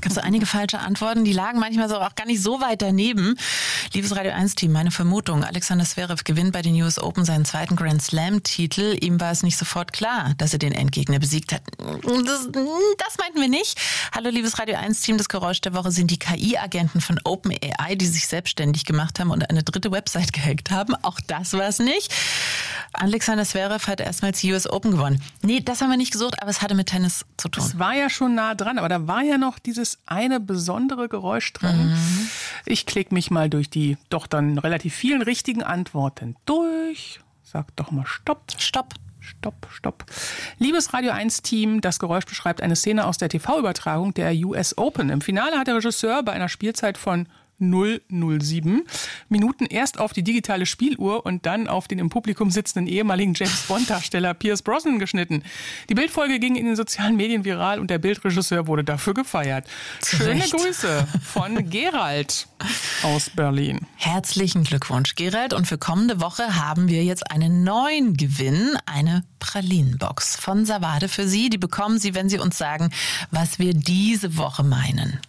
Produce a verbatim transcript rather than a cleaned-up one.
gab es so einige falsche Antworten, die lagen manchmal so auch gar nicht so weit daneben. Liebes Radio eins Team, meine Vermutung, Alexander Zverev gewinnt bei den U S Open seinen zweiten Grand Slam-Titel. Ihm war es nicht sofort klar, dass er den Endgegner besiegt hat. Das, das meinten wir nicht. Hallo liebes Radio eins Team, das Geräusch der Woche sind die K I-Agenten von OpenAI, die sich selbstständig gemacht haben und eine dritte Website gehackt haben. Auch das war es nicht. Alexander Zverev hat erstmals die U S Open gewonnen. Nee, das haben wir nicht gesucht, aber es hatte mit Tennis zu tun. Es war ja schon nah dran, aber da war ja noch dieses eine besondere Geräusch drin. Mhm. Ich klicke mich mal durch die doch dann relativ vielen richtigen Antworten durch. Sag doch mal Stopp. Stopp. Stopp, stopp. Liebes Radio eins Team, das Geräusch beschreibt eine Szene aus der T V-Übertragung der U S Open. Im Finale hat der Regisseur bei einer Spielzeit von null null sieben Minuten erst auf die digitale Spieluhr und dann auf den im Publikum sitzenden ehemaligen James-Bond-Darsteller Pierce Brosnan geschnitten. Die Bildfolge ging in den sozialen Medien viral und der Bildregisseur wurde dafür gefeiert. Schöne Grüße von Gerald aus Berlin. Herzlichen Glückwunsch, Gerald. Und für kommende Woche haben wir jetzt einen neuen Gewinn, eine Pralinenbox von Savade für Sie. Die bekommen Sie, wenn Sie uns sagen, was wir diese Woche meinen.